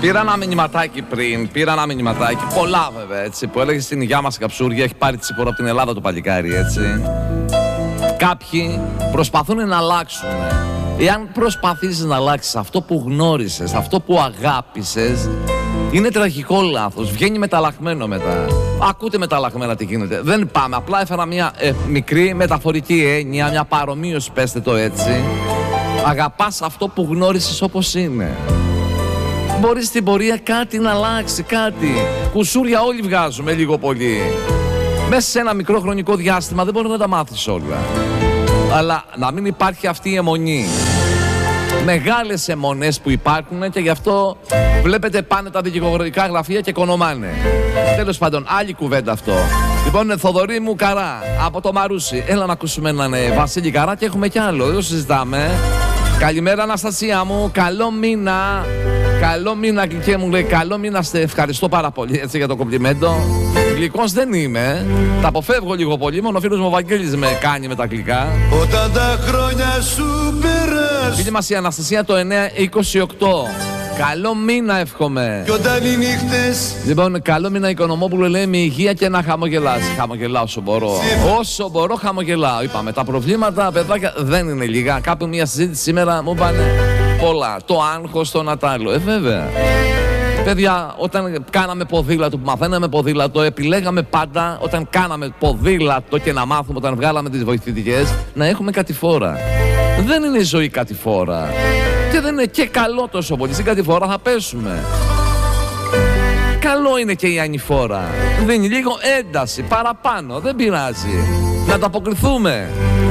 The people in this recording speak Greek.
Πήρα ένα μηνυματάκι πριν, πολλά βέβαια έτσι, που έλεγε στην υγειά μας καψούρια, έχει πάρει τσίπωρο από την Ελλάδα το παλικάρι έτσι. Κάποιοι προσπαθούν να αλλάξουν. Εάν προσπαθήσεις να αλλάξεις αυτό που γνώρισες, αυτό που αγάπησες, είναι τραγικό λάθος, βγαίνει μεταλλαχμένο μετά. Ακούτε μεταλλαχμένα τι γίνεται. Δεν πάμε, απλά έφερα μια μικρή μεταφορική έννοια, μια παρομοίωση, πέστε το έτσι. Αγαπάς αυτό που γνώρισες όπως είναι. Μπορεί στην πορεία κάτι να αλλάξει, κάτι. Κουσούρια όλοι βγάζουμε λίγο πολύ. Μέσα σε ένα μικρό χρονικό διάστημα δεν μπορεί να τα μάθεις όλα. Αλλά να μην υπάρχει αυτή η αιμονή. Μεγάλες αιμονές που υπάρχουν και γι' αυτό βλέπετε πάνε τα δικηγορικά γραφεία και κονομάνε. Τέλος πάντων, άλλη κουβέντα αυτό. Λοιπόν, Θοδωρή μου Καρά από το Μαρούσι. Έλα να ακούσουμε έναν Βασίλη Καρά και έχουμε κι άλλο. Δεν το συζητάμε. Καλημέρα Αναστασία μου, καλό μήνα. Καλό μήνα, γλυκέ μου, λέει. Καλό μήνα, ευχαριστώ πάρα πολύ έτσι, για το κομπλιμέντο. Γλυκός δεν είμαι. Τα αποφεύγω λίγο πολύ. Μόνο ο φίλος μου ο Βαγγέλης με κάνει με τα γλυκά. Όταν τα χρόνια σου περάσουν. Φίλη μας η Αναστασία το 928. Καλό μήνα εύχομαι. Κι όταν οι νύχτες. Λοιπόν, καλό μήνα Οικονομόπουλο, λέει, με υγεία και να χαμογελάς. Χαμογελάω όσο μπορώ. Όσο μπορώ χαμογελάω. Είπαμε, τα προβλήματα, παιδάκια, δεν είναι λίγα. Κάπου μια συζήτηση σήμερα μου πάνε πολλά. Το άγχος, το Νατάλο. Βέβαια. Παιδιά, όταν κάναμε ποδήλατο, που μαθαίναμε ποδήλατο, επιλέγαμε πάντα όταν κάναμε ποδήλατο και να μάθουμε, όταν βγάλαμε τις βοηθητικές, να έχουμε κατηφόρα. Δεν είναι η ζωή κατηφόρα. Και δεν είναι και καλό τόσο πολύ. Στην κατηφόρα θα πέσουμε. Καλό είναι και η ανηφόρα. Δίνει λίγο ένταση παραπάνω. Δεν πειράζει. Να το αποκριθούμε.